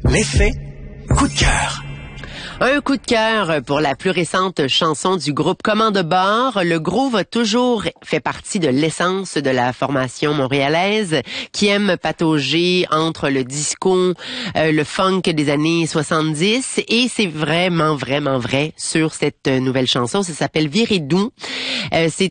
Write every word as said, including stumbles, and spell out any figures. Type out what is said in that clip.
L'effet coup de cœur. Un coup de cœur pour la plus récente chanson du groupe Comment de bord. Le groove a toujours fait partie de l'essence de la formation montréalaise qui aime patauger entre le disco, euh, le funk des années soixante-dix, et c'est vraiment, vraiment vrai sur cette nouvelle chanson. Ça s'appelle Virer doux. Euh, c'est